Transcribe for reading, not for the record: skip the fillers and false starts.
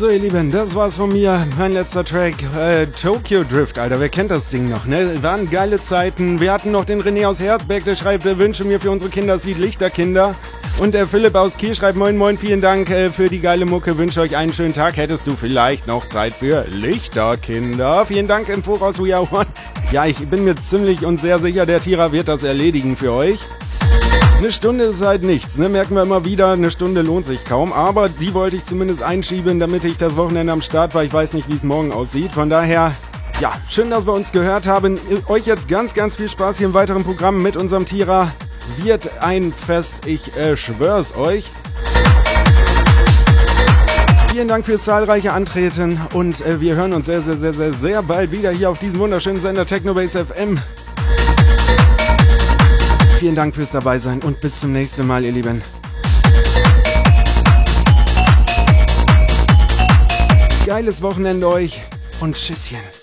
So, ihr Lieben, das war's von mir. Mein letzter Track, Tokyo Drift, Alter. Wer kennt das Ding noch, ne? Waren geile Zeiten. Wir hatten noch den René aus Herzberg, der schreibt, wünsche mir für unsere Kinder das Lied Lichterkinder. Und der Philipp aus Kiel schreibt, moin moin, vielen Dank für die geile Mucke, wünsche euch einen schönen Tag. Hättest du vielleicht noch Zeit für Lichterkinder? Vielen Dank im Voraus, We Are One. Ja, ich bin mir ziemlich und sehr sicher, der Tira wird das erledigen für euch. Eine Stunde ist halt nichts, ne? Merken wir immer wieder, eine Stunde lohnt sich kaum. Aber die wollte ich zumindest einschieben, damit ich das Wochenende am Start war. Ich weiß nicht, wie es morgen aussieht. Von daher, ja, schön, dass wir uns gehört haben. Euch jetzt ganz, ganz viel Spaß hier im weiteren Programm mit unserem Tira. Wird ein Fest, ich schwör's euch. Vielen Dank fürs zahlreiche Antreten und wir hören uns sehr, sehr, sehr, sehr, sehr bald wieder hier auf diesem wunderschönen Sender Technobase FM. Vielen Dank fürs Dabeisein und bis zum nächsten Mal, ihr Lieben. Geiles Wochenende euch und Tschüsschen.